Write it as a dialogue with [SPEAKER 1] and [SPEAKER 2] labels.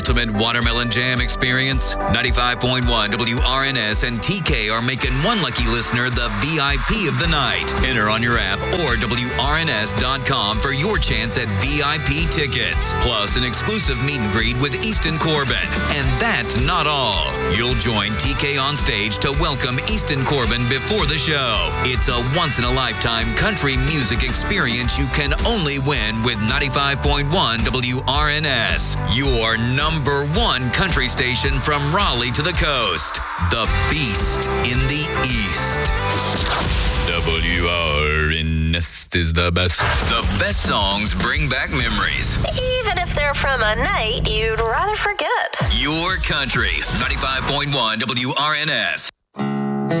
[SPEAKER 1] Ultimate Watermelon Jam experience. 95.1 WRNS and TK are making one lucky listener the VIP of the night. Enter on your app or WRNS.com for your chance at VIP tickets. Plus an exclusive meet and greet with Easton Corbin. And that's not all. You'll join TK on stage to welcome Easton Corbin before the show. It's a once-in-a-lifetime country music experience you can only win with 95.1 WRNS. Your number one country station from Raleigh to the coast. The Beast in the East. WRNS is the best. The best songs bring back memories.
[SPEAKER 2] Even if they're from a night you'd rather forget.
[SPEAKER 1] Your country. 95.1 WRNS.